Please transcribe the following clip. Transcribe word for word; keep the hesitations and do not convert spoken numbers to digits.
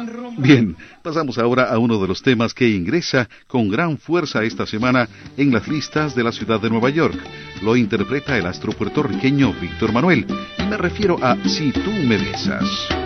Bien, pasamos ahora a uno de los temas que ingresa con gran fuerza esta semana en las listas de la ciudad de Nueva York. Lo interpreta el astro puertorriqueño Víctor Manuel, y me refiero a Si tú me besas.